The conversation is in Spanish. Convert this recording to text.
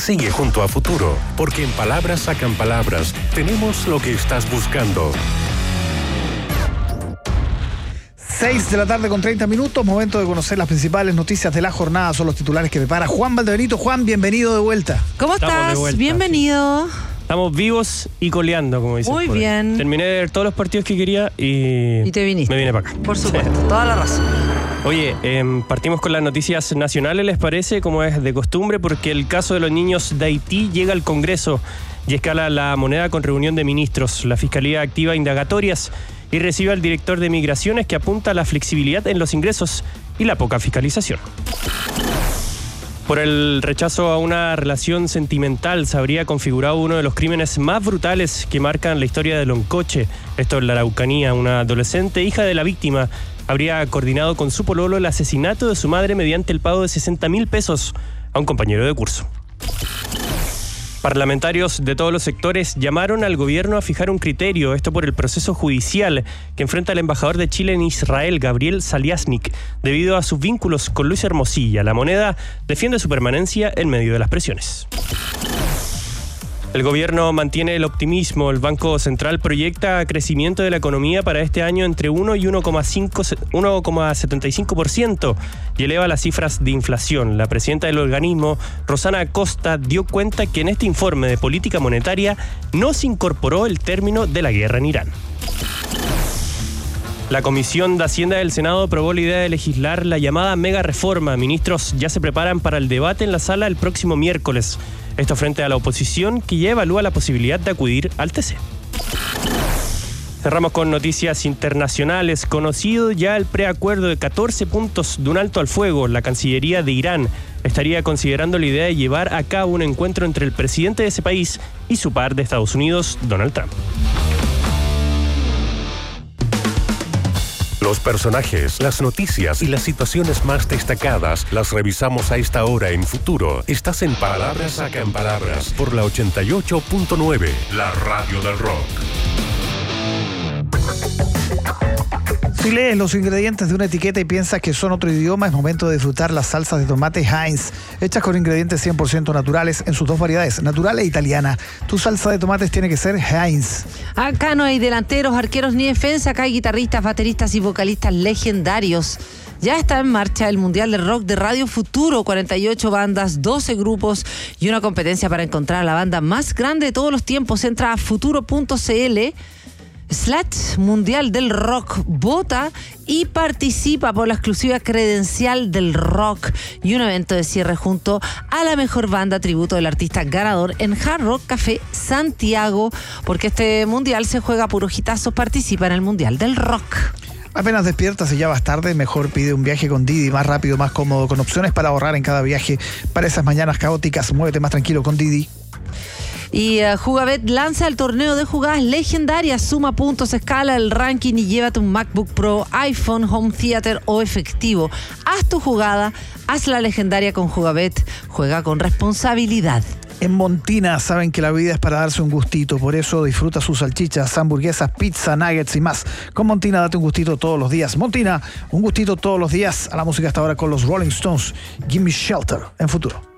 Sigue junto a Futuro, porque en Palabras Sacan Palabras tenemos lo que estás buscando. 6 de la tarde con 30 minutos, momento de conocer las principales noticias de la jornada. Son los titulares que prepara Juan Valdebenito. Juan, bienvenido de vuelta. ¿Cómo estás? Bienvenido. Estamos vivos y coleando, como dicen. Muy bien. Terminé de ver todos los partidos que quería y te viniste. Me vine para acá. Por supuesto, toda la razón. Oye, partimos con las noticias nacionales, ¿les parece? Como es de costumbre, porque el caso de los niños de Haití llega al Congreso y escala la moneda con reunión de ministros. La Fiscalía activa indagatorias y recibe al director de Migraciones, que apunta a la flexibilidad en los ingresos y la poca fiscalización. Por el rechazo a una relación sentimental se habría configurado uno de los crímenes más brutales que marcan la historia de Loncoche. Esto en la Araucanía. Una adolescente, hija de la víctima, habría coordinado con su pololo el asesinato de su madre mediante el pago de 60.000 pesos a un compañero de curso. Parlamentarios de todos los sectores llamaron al gobierno a fijar un criterio, esto por el proceso judicial que enfrenta el embajador de Chile en Israel, Gabriel Saliasnik, debido a sus vínculos con Luis Hermosilla. La Moneda defiende su permanencia en medio de las presiones. El gobierno mantiene el optimismo. El Banco Central proyecta crecimiento de la economía para este año entre 1 y 1,75% y eleva las cifras de inflación. La presidenta del organismo, Rosana Acosta, dio cuenta que en este informe de política monetaria no se incorporó el término de la guerra en Irán. La Comisión de Hacienda del Senado aprobó la idea de legislar la llamada mega reforma. Ministros ya se preparan para el debate en la sala el próximo miércoles. Esto frente a la oposición, que ya evalúa la posibilidad de acudir al TC. Cerramos con noticias internacionales. Conocido ya el preacuerdo de 14 puntos de un alto al fuego, la Cancillería de Irán estaría considerando la idea de llevar a cabo un encuentro entre el presidente de ese país y su par de Estados Unidos, Donald Trump. Los personajes, las noticias y las situaciones más destacadas las revisamos a esta hora en Futuro. Estás en Palabras Sacan Palabras por la 88.9, la radio del rock. Si lees los ingredientes de una etiqueta y piensas que son otro idioma, es momento de disfrutar las salsas de tomate Heinz, hechas con ingredientes 100% naturales en sus dos variedades, natural e italiana. Tu salsa de tomates tiene que ser Heinz. Acá no hay delanteros, arqueros ni defensa, acá hay guitarristas, bateristas y vocalistas legendarios. Ya está en marcha el Mundial de Rock de Radio Futuro, 48 bandas, 12 grupos y una competencia para encontrar a la banda más grande de todos los tiempos. Entra a futuro.cl/Mundial del Rock, vota y participa por la exclusiva credencial del rock y un evento de cierre junto a la mejor banda tributo del artista ganador en Hard Rock Café Santiago, porque este mundial se juega a puros hitazos. Participa en el Mundial del Rock. Apenas despiertas y ya vas tarde, mejor pide un viaje con Didi, más rápido, más cómodo, con opciones para ahorrar en cada viaje. Para esas mañanas caóticas, muévete más tranquilo con Didi. Y Jugabet lanza el torneo de jugadas legendarias. Suma puntos, escala el ranking y llévate un MacBook Pro, iPhone, Home Theater o efectivo. Haz tu jugada, hazla legendaria con Jugabet. Juega con responsabilidad. En Montina saben que la vida es para darse un gustito, por eso disfruta sus salchichas, hamburguesas, pizza, nuggets y más. Con Montina date un gustito todos los días. Montina, un gustito todos los días. A la música hasta ahora con los Rolling Stones. Give Me Shelter en Futuro.